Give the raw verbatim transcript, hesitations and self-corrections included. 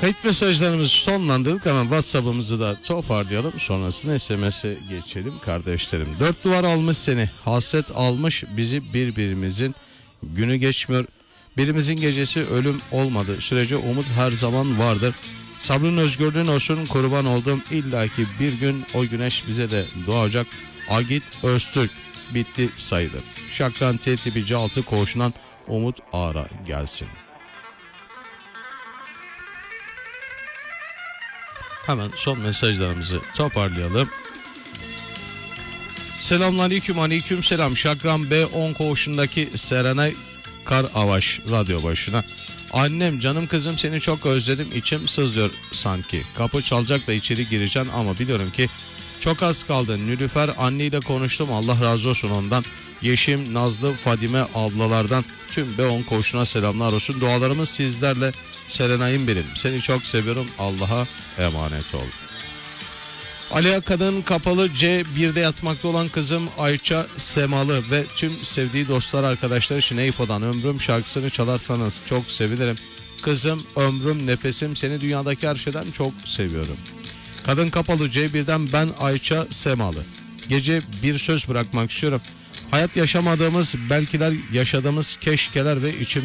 Kayıt mesajlarımızı sonlandırdık, hemen WhatsApp'ımızı da toparlayalım. Sonrasında S M S'e geçelim kardeşlerim. Dört duvar almış seni, hasret almış bizi birbirimizin. Günü geçmiyor, birimizin gecesi ölüm olmadı. Sürece umut her zaman vardır. Sabrın özgürlüğün olsun, kurban oldum. İlla ki bir gün o güneş bize de doğacak. Agit Öztürk, bitti sayılır. Şakran T tipi C altı koğuşundan Umut Ağar'a gelsin. Hemen son mesajlarımızı toparlayalım. Selamünaleyküm, aleyküm selam. Şakran B on koğuşundaki Serenay Karavaş radyo başına. Annem, canım kızım, seni çok özledim, içim sızlıyor sanki. Kapı çalacak da içeri gireceğim ama biliyorum ki çok az kaldı. Nülüfer anneyle konuştum, Allah razı olsun ondan. Yeşim, Nazlı, Fadime ablalardan tüm B on koğuşuna selamlar olsun. Dualarımız sizlerle. Serenay'ım benim, seni çok seviyorum, Allah'a emanet ol. Aliya Kadın Kapalı C birde yatmakta olan kızım Ayça Semalı ve tüm sevdiği dostlar arkadaşlar için Eyfo'dan Ömrüm şarkısını çalarsanız çok sevinirim. Kızım, ömrüm, nefesim, seni dünyadaki her şeyden çok seviyorum. Kadın Kapalı C birden ben Ayça Semalı. Gece bir söz bırakmak istiyorum. Hayat yaşamadığımız, belkiler yaşadığımız keşkeler ve içim